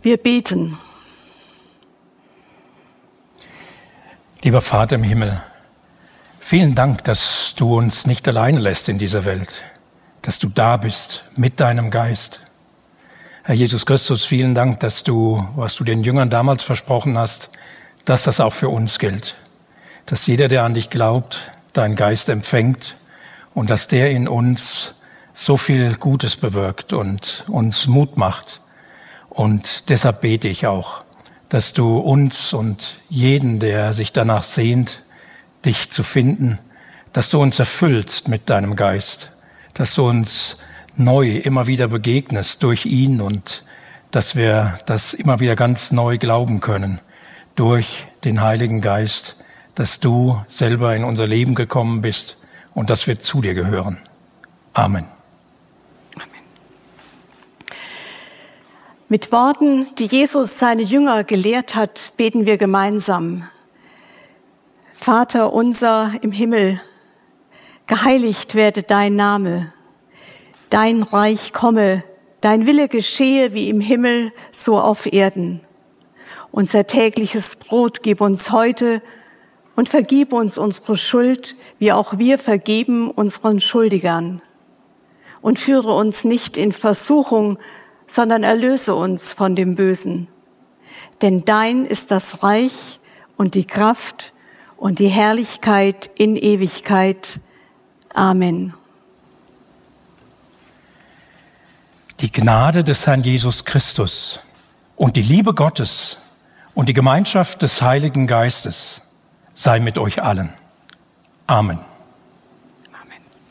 Wir beten. Lieber Vater im Himmel, vielen Dank, dass du uns nicht alleine lässt in dieser Welt, dass du da bist mit deinem Geist. Herr Jesus Christus, vielen Dank, dass du, was du den Jüngern damals versprochen hast, dass das auch für uns gilt. Dass jeder, der an dich glaubt, deinen Geist empfängt und dass der in uns so viel Gutes bewirkt und uns Mut macht. Und deshalb bete ich auch, dass du uns und jeden, der sich danach sehnt, dich zu finden, dass du uns erfüllst mit deinem Geist, dass du uns neu immer wieder begegnest durch ihn und dass wir das immer wieder ganz neu glauben können durch den Heiligen Geist, dass du selber in unser Leben gekommen bist und dass wir zu dir gehören. Amen. Mit Worten, die Jesus seine Jünger gelehrt hat, beten wir gemeinsam. Vater unser im Himmel, geheiligt werde dein Name. Dein Reich komme, dein Wille geschehe wie im Himmel, so auf Erden. Unser tägliches Brot gib uns heute und vergib uns unsere Schuld, wie auch wir vergeben unseren Schuldigern. Und führe uns nicht in Versuchung, sondern erlöse uns von dem Bösen. Denn dein ist das Reich und die Kraft und die Herrlichkeit in Ewigkeit. Amen. Die Gnade des Herrn Jesus Christus und die Liebe Gottes und die Gemeinschaft des Heiligen Geistes sei mit euch allen. Amen.